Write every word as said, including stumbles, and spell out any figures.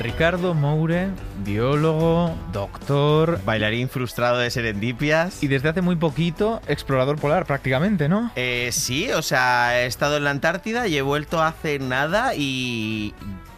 Ricardo Moure, biólogo, doctor Bailarín frustrado de Serendipias. y desde hace muy poquito explorador polar prácticamente, ¿no? Eh, sí, o sea, he estado en la Antártida y he vuelto hace nada y